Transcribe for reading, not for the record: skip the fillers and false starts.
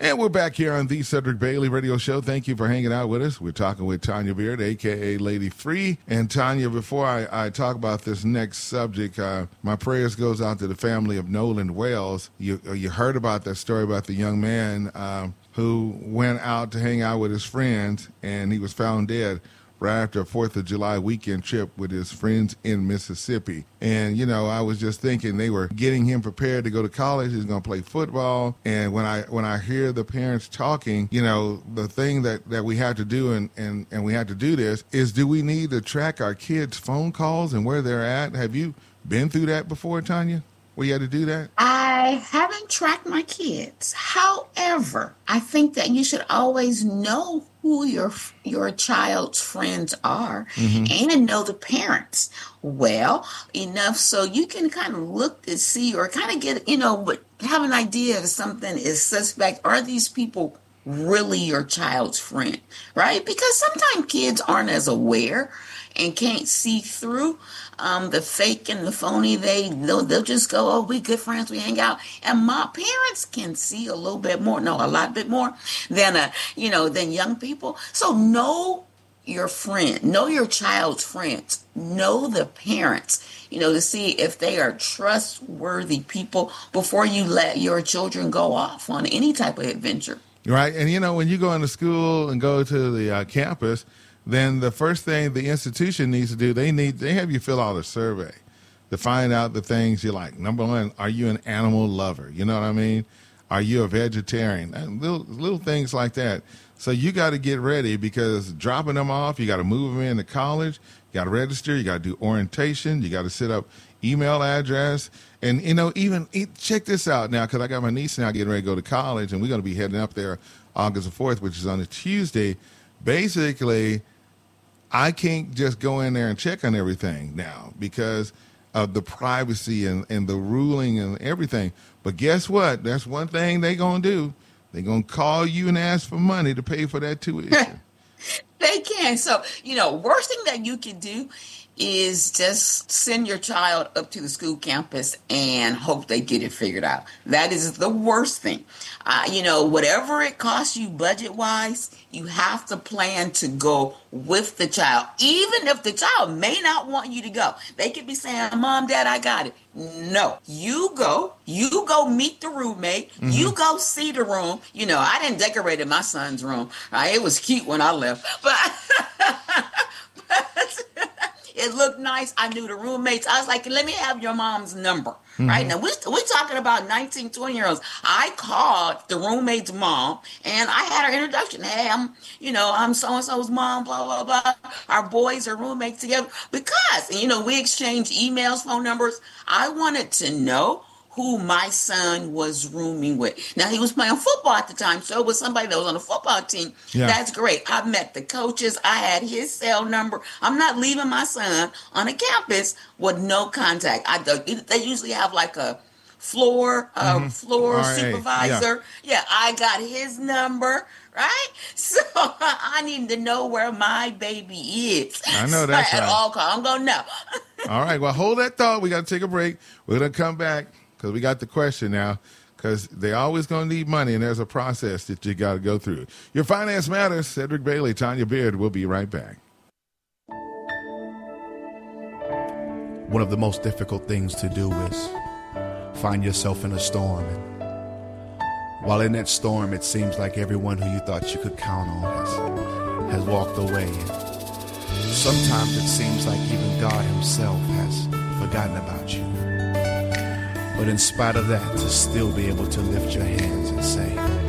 And we're back here on the Cedric Bailey Radio Show. Thank you for hanging out with us. We're talking with Tanya Beard, a.k.a. Lady Free. And Tanya, before I talk about this next subject, my prayers goes out to the family of Nolan Wells. You heard about that story about the young man who went out to hang out with his friends, and he was found dead right after a 4th of July weekend trip with his friends in Mississippi. And, I was just thinking they were getting him prepared to go to college. He's going to play football. And when I hear the parents talking, the thing that we have to do, and we have to do this, is do we need to track our kids' phone calls and where they're at? Have you been through that before, Tanya? Where you had to do that? I haven't tracked my kids. However, I think that you should always know who your child's friends are and know the parents well enough so you can kind of look to see or kind of get, but have an idea if something is suspect. Are these people really your child's friend, right? Because sometimes kids aren't as aware and can't see through the fake and the phony. They'll just go, oh, we good friends, we hang out. And my parents can see a lot bit more than than young people. So know your friend, know your child's friends, know the parents, to see if they are trustworthy people before you let your children go off on any type of adventure. Right. And, when you go into school and go to the campus, then the first thing the institution needs to do, they have you fill out a survey to find out the things you like. Number one, are you an animal lover? You know what I mean? Are you a vegetarian? And little things like that. So you got to get ready, because dropping them off, you got to move them into college, you got to register, you got to do orientation, you got to set up email address. And, even check this out now, because I got my niece now getting ready to go to college, and we're going to be heading up there August the 4th, which is on a Tuesday. Basically, I can't just go in there and check on everything now because of the privacy and the ruling and everything. But guess what? That's one thing they're going to do. They're going to call you and ask for money to pay for that tuition. They can. So, worst thing that you can do is just send your child up to the school campus and hope they get it figured out. That is the worst thing. Whatever it costs you budget-wise, you have to plan to go with the child, even if the child may not want you to go. They could be saying, Mom, Dad, I got it. No, you go meet the roommate. You go see the room. I didn't decorate my son's room. It was cute when I left, but it looked nice. I knew the roommates. I was like, let me have your mom's number. Right now, we're talking about 19, 20-year-olds. I called the roommate's mom, and I had her introduction. Hey, I'm so-and-so's mom, blah, blah, blah. Our boys are roommates together. Because, we exchanged emails, phone numbers. I wanted to know who my son was rooming with. Now, he was playing football at the time, so it was somebody that was on the football team. Yeah. That's great. I met the coaches. I had his cell number. I'm not leaving my son on a campus with no contact. They usually have like a floor supervisor. Yeah, I got his number. Right? So I need to know where my baby is. I know that's right. At all costs. I'm going to know. All right. Well, hold that thought. We got to take a break. We're going to come back because we got the question now, because they always going to need money, and there's a process that you got to go through. Your Finance Matters. Cedric Bailey, Tanya Beard. We'll be right back. One of the most difficult things to do is find yourself in a storm. And while in that storm, it seems like everyone who you thought you could count on has walked away. And sometimes it seems like even God himself has forgotten about you. But in spite of that, to still be able to lift your hands and say,